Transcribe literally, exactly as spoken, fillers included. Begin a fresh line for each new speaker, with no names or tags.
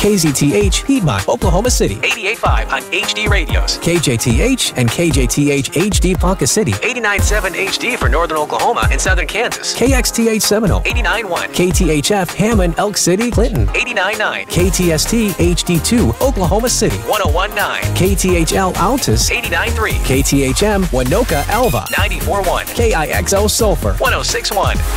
K Z T H, Piedmont, Oklahoma City.
eighty-eight point five on H D Radios.
K J T H and K J T H H D Ponca City.
eighty-nine point seven H D for northern Oklahoma and southern Kansas.
K X T H Seminole.
eighty-nine point one.
K T H F Hammond, Elk City, Clinton.
eighty-nine point nine.
K T S T H D two, Oklahoma City.
one oh one point nine.
K T H L Altus.
eighty-nine point three.
K T H M Winoka, Alva.
ninety-four point one.
K I X O Sulphur.
one oh six point one.